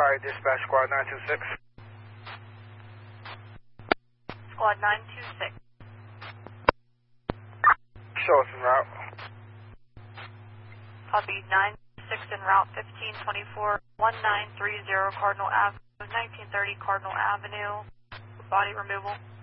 Alright, dispatch squad 926. Squad 926. Show us en route. Copy 96 en route 1524 1930 Cardinal Avenue, 1930 Cardinal Avenue. Body removal.